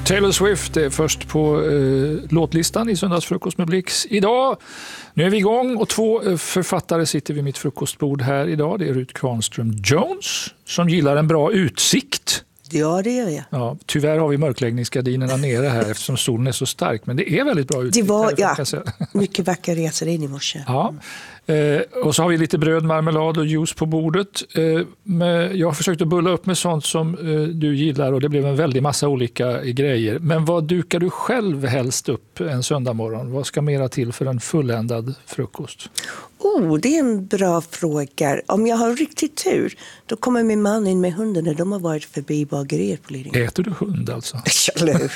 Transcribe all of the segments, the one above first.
Taylor Swift är först på låtlistan i Söndagsfrukost med Blix. Idag, nu är vi igång och 2 författare sitter vid mitt frukostbord här idag. Det är Ruth Kvarnström Jones som gillar en bra utsikt. Ja, det gör jag. Ja, tyvärr har vi mörkläggningsgardinerna nere här eftersom solen är så stark, men det är väldigt bra utsikt. Det var mycket vacker resa in i morse. Ja. Och så har vi lite bröd, marmelad och juice på bordet. Jag har försökt att bulla upp med sånt som du gillar och det blev en väldig massa olika grejer. Men vad dukar du själv helst upp en söndag morgon? Vad ska mera till för en fulländad frukost? Det är en bra fråga. Om jag har riktigt tur, då kommer min man in med hunden när de har varit förbi bageriet på Lidingö. Äter du hund alltså? Eller hur?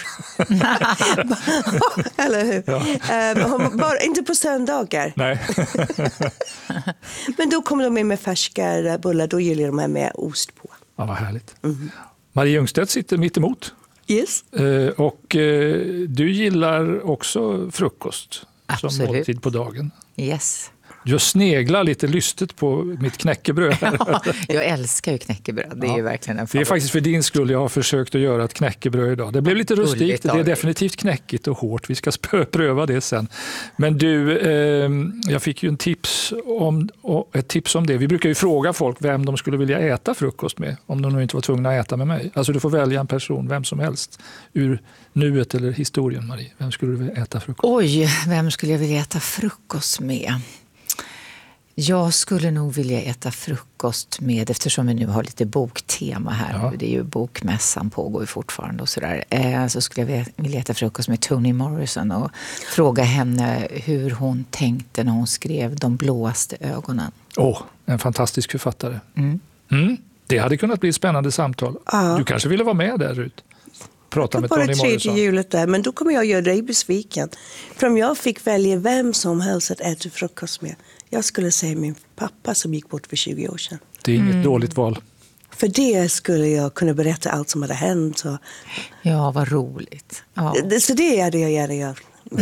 Eller hur? Ja. Bara inte på söndagar. Nej. Men då kommer de in med färska bullar, då gillar de här med ost på. Ja, vad härligt. Marie Ljungstedt sitter mitt emot. Yes. Och du gillar också frukost. Absolut. Som måltid på dagen. Yes. Du sneglar lite lystigt på mitt knäckebröd. Ja, jag älskar ju knäckebröd. Det är ju verkligen en favorit. Det är faktiskt för din skull jag har försökt att göra ett knäckebröd idag. Det blev lite rustikt, det är definitivt knäckigt och hårt. Vi ska pröva det sen. Men du, jag fick ju ett tips om det. Vi brukar ju fråga folk vem de skulle vilja äta frukost med. Om de nu inte var tvungna att äta med mig. Alltså du får välja en person, vem som helst. Ur nuet eller historien, Marie. Vem skulle du vilja äta frukost med? Oj, vem skulle jag vilja äta frukost med? Jag skulle nog vilja äta frukost med, eftersom vi nu har lite boktema här. Ja. Det är ju bokmässan pågår ju fortfarande och sådär. Så skulle jag vilja äta frukost med Toni Morrison och fråga henne hur hon tänkte när hon skrev De blåaste ögonen. En fantastisk författare. Det hade kunnat bli ett spännande samtal. Du kanske ville vara med där, Ruth? Prata med Toni Morrison. Bara 3 hjulet där, men då kommer jag göra dig besviken. För om jag fick välja vem som helst att äta frukost med, jag skulle säga min pappa som gick bort för 20 år sedan. Det är inget dåligt val. För det skulle jag kunna berätta allt som hade hänt. Ja, vad roligt. Ja. Så det är det jag gärna gör.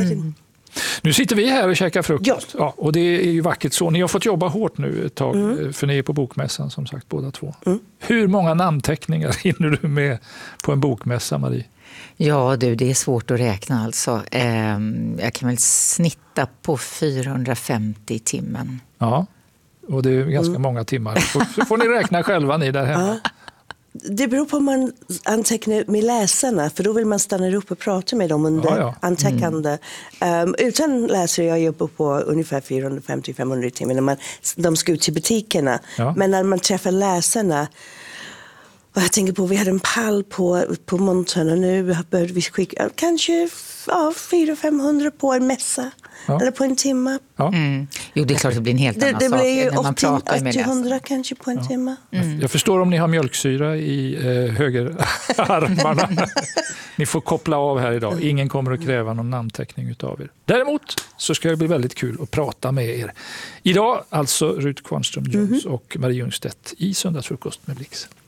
Nu sitter vi här och käkar frukost. Ja, och det är ju vackert så. Ni har fått jobba hårt nu ett tag, för ni är på bokmässan som sagt båda två. Hur många namnteckningar hinner du med på en bokmässa, Marie? Ja du, det är svårt att räkna alltså. Jag kan väl snitta på 450 i timmen. Ja, och det är ganska många timmar. Så får ni räkna själva ni där hemma. Ja. Det beror på om man antecknar med läsarna, för då vill man stanna upp och prata med dem under antecknande. Utan läsare jag jobbar på ungefär 450-500 timmar när de ska ut till butikerna. Ja. Men när man träffar läsarna, och jag tänker på, vi hade en pall på montern och nu började vi skicka kanske 400-500 på en mässa. Ja. Eller på en timme. Ja. Jo, det är klart att det blir en helt annan sak. Det blir ju 80-100 kanske på en timme. Jag förstår om ni har mjölksyra i högerarmarna. Ni får koppla av här idag. Ingen kommer att kräva någon namnteckning utav er. Däremot så ska det bli väldigt kul att prata med er. Idag alltså Ruth Kvarnström Jones och Marie Ljungstedt i Söndagsfrukost med Blix.